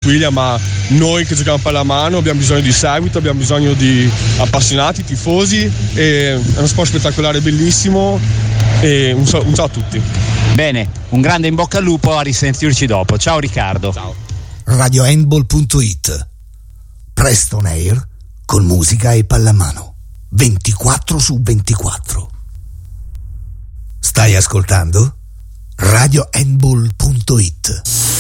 tranquilla, ma noi che giochiamo a pallamano abbiamo bisogno di seguito, abbiamo bisogno di appassionati, tifosi, è uno sport spettacolare, bellissimo, e un ciao a tutti. Bene, un grande in bocca al lupo, a risentirci dopo. Ciao Riccardo. Ciao. RadioHandball.it, presto on air con musica e pallamano 24/24. Stai ascoltando? RadioHandball.it.